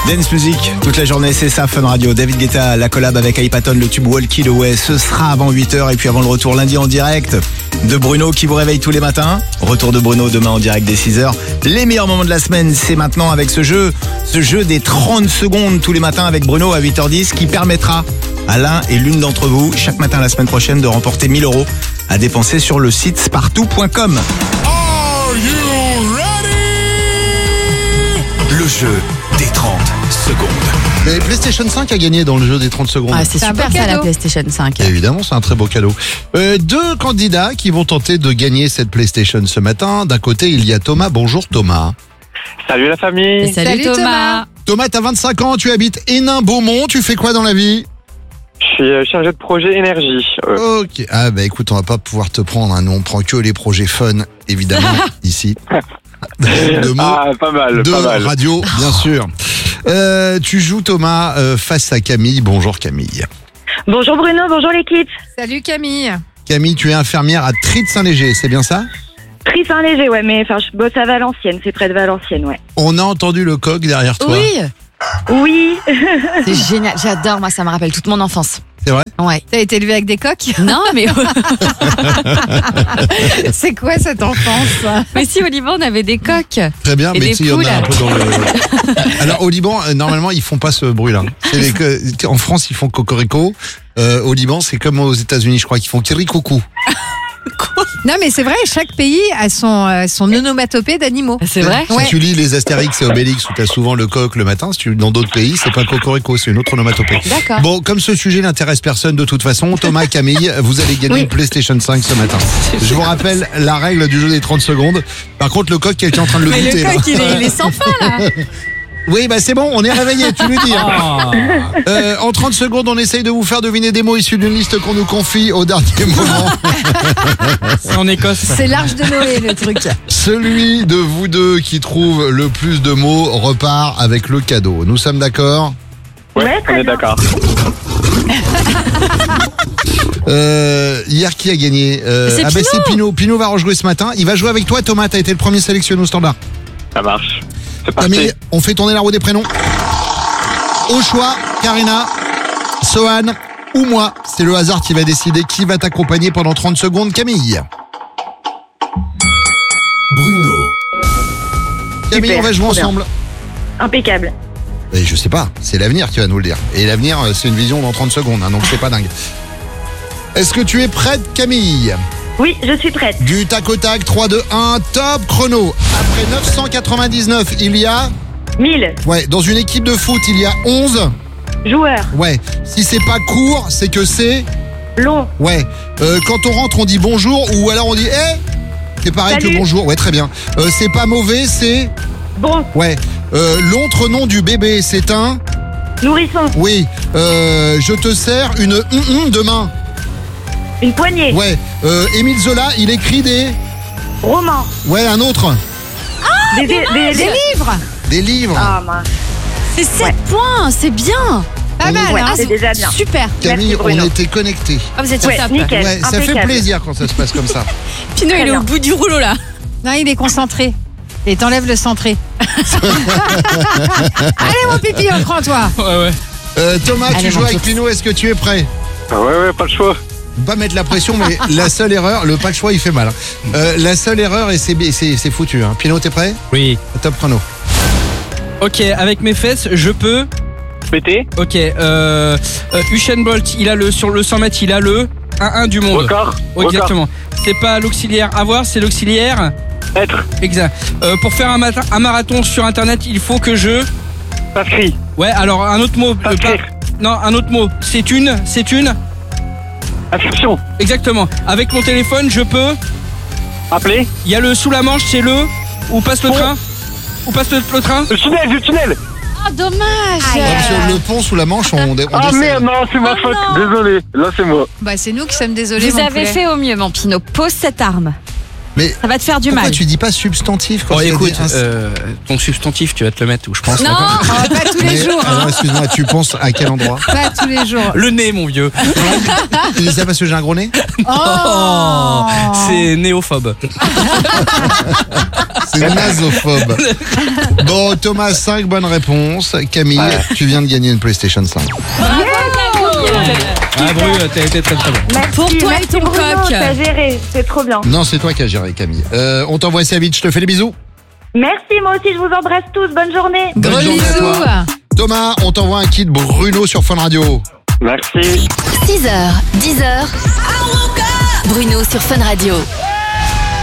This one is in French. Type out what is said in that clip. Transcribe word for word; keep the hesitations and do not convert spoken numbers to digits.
Dance Music, toute la journée, c'est ça, Fun Radio. David Guetta, la collab avec iPaton, le tube Walkie Away, ce sera avant huit heures. Et puis avant le retour lundi en direct de Bruno qui vous réveille tous les matins. Retour de Bruno demain en direct dès six heures. Les meilleurs moments de la semaine, c'est maintenant avec ce jeu. Ce jeu des trente secondes tous les matins avec Bruno à huit heures dix qui permettra à l'un et l'une d'entre vous, chaque matin la semaine prochaine, de remporter mille euros à dépenser sur le site spartou point com. Are you ready? Le jeu des trente secondes. Mais PlayStation cinq a gagné dans le jeu des trente secondes. Ah, c'est, C'est un super beau ça, cadeau. la PlayStation cinq. Et évidemment, c'est un très beau cadeau. Euh, deux candidats qui vont tenter de gagner cette PlayStation ce matin. D'un côté, il y a Thomas. Bonjour Thomas. Salut la famille. Salut, Salut, Thomas. Thomas. Thomas, t'as vingt-cinq ans, tu habites Hénin-Beaumont. Tu fais quoi dans la vie? Je suis euh, chargé de projet énergie. Euh, Ok. Ah bah écoute, on va pas pouvoir te prendre. Hein. Nous, on prend que les projets fun, évidemment, ici. De mots, ah, pas mal, de pas mal. radio, bien sûr. Euh, tu joues Thomas euh, face à Camille. Bonjour Camille. Bonjour Bruno, bonjour l'équipe. Salut Camille. Camille, tu es infirmière à Trie-de-Saint-Léger, c'est bien ça? Très fin léger, ouais, mais enfin, je bosse à Valenciennes, c'est près de Valenciennes, ouais. On a entendu le coq derrière toi. Oui, Oui, c'est génial. J'adore, moi, ça me rappelle toute mon enfance. C'est vrai? Ouais. T'as été élevé avec des coqs? Non, mais, C'est quoi cette enfance? mais si, au Liban, on avait des coqs. Très bien, Et mais des tu sais, il y en a un poules. peu dans le... Alors au Liban, euh, normalement, ils font pas ce bruit-là. C'est les que- En France, ils font cocorico. Euh, au Liban, c'est comme aux États-Unis, je crois, qu'ils font kirikoukou. Non, mais c'est vrai, chaque pays a son, euh, son onomatopée d'animaux. C'est vrai? Si Ouais. tu lis les Astérix et Obélix où t'as souvent le coq le matin, si tu dans d'autres pays, c'est pas cocorico, c'est une autre onomatopée. D'accord. Bon, comme ce sujet n'intéresse personne de toute façon, Thomas, Camille, vous allez gagner Oui. une PlayStation cinq ce matin. Je vous rappelle la règle du jeu des trente secondes. Par contre, le coq, quelqu'un est en train de le Mais goûter. le là. coq, il est, il est sans fin, là. Oui, bah c'est bon, on est réveillés, tu lui dis. hein. Euh, en trente secondes, on essaye de vous faire deviner des mots issus d'une liste qu'on nous confie au dernier moment. C'est en Écosse. C'est l'arche de Noé, le truc. Celui de vous deux qui trouve le plus de mots repart avec le cadeau. Nous sommes d'accord? Ouais, Ouais, on très est bien. d'accord. euh, Hier, qui a gagné euh, C'est Ah bah Pinot. c'est Pinot. Pinot va rejouer ce matin. Il va jouer avec toi, Thomas. T'as été le premier sélectionné au standard. Ça marche. C'est parti. Camille, on fait tourner la roue des prénoms. Au choix, Karina, Sohan ou moi. C'est le hasard qui va décider qui va t'accompagner pendant trente secondes. Camille. Bruno. Camille, Super, on va jouer trop bien. ensemble. Impeccable. Et je sais pas, c'est l'avenir qui va nous le dire. Et l'avenir, euh, c'est une vision dans trente secondes, hein, donc c'est pas dingue. Est-ce que tu es prête, Camille? Oui, je suis prête. Du tac au tac, trois, deux, un, top chrono. Après neuf cent quatre-vingt-dix-neuf, il y a... mille Ouais, dans une équipe de foot, il y a onze. joueurs, Ouais, si c'est pas court, c'est que c'est... long, Ouais, euh, quand on rentre, on dit bonjour ou alors on dit hey. C'est pareil Salut. que bonjour, ouais, très bien. Euh, c'est pas mauvais, c'est... bon, Ouais, euh, l'autre nom du bébé, c'est un... nourrisson, Oui, euh, je te sers une hum hum de main. une poignée, Ouais, euh, Émile Zola, il écrit des... roman, Ouais, un autre. des, des, des- Des livres. Des livres. Ah mince, C'est sept Ouais. points, c'est bien. Pas mal, ouais, hein. c'est déjà bien. Super. Camille, Merci, on Bruno. était connectés. Ah, vous êtes Ouais, top. nickel, Ouais, ça fait impeccable. plaisir quand ça se passe comme ça. Pinot, Très il est bien. au bout du rouleau, là. Non, il est concentré. Et t'enlèves le centré. Allez, mon pipi, on prend toi. Ouais, ouais. Euh, Thomas, Allez, tu joues mon avec kit. Pinot, est-ce que tu es prêt? Ah ouais, ouais, pas le choix. Pas mettre la pression, mais la seule erreur, le pas de choix, il fait mal. hein. Euh, la seule erreur, et c'est c'est- c'est foutu. Hein. Pinot, t'es prêt? Oui. Top chrono. Ok, avec mes fesses, je peux. Pété. Ok, euh, euh, Usain Bolt, il a le, sur le cent mètres, il a le un un du monde. Record. Oh, exactement. C'est pas l'auxiliaire avoir, c'est l'auxiliaire. Record. Être. Exact. Euh, pour faire un, mata- un marathon sur internet, il faut que je. S'inscrit. Ouais, alors un autre mot. euh, pas- S'inscrire. Non, un autre mot. C'est une. C'est une. Inscription. Exactement. Avec mon téléphone, je peux. Appeler. Il y a le sous la manche, c'est le. Où passe le Pont. train. Où passe le, le train. Le tunnel, le tunnel. Oh, dommage. Aïe. Donc, sur le pont sous la Manche, on, dé- on Ah décèle. merde, non, c'est ma Oh faute. non. Désolé. Là, c'est moi. Bah, c'est nous qui sommes désolés. Vous mon avez poulet. fait au mieux, mon Pinot. Pose cette arme. Mais Ça va te faire du pourquoi mal. tu dis pas substantif quand Bon, il y a écoute, des- un- euh, ton substantif, tu vas te le mettre où je pense. Non, d'accord Oh, pas tous les Mais, jours. alors, Hein. excuse-moi, tu penses à quel endroit? Pas tous les jours. Le nez, mon vieux. Tu dis ça parce que j'ai un gros nez? Oh, C'est néophobe. C'est nasophobe. Bon, Thomas, cinq bonnes réponses. Camille, tu viens de gagner une PlayStation cinq. Ah, Bru, t'as été très très bon. Merci, Pour toi et merci ton Bruno, coq. t'as géré, c'est trop bien. Non, c'est toi qui as géré, Camille. Euh, on t'envoie ça vite, je te fais les bisous. Merci, moi aussi je vous embrasse tous, bonne journée. Bonne Gros journée à bisous. toi. Thomas, on t'envoie un kit Bruno sur Fun Radio. Merci. six heures, dix heures. Bruno sur Fun Radio.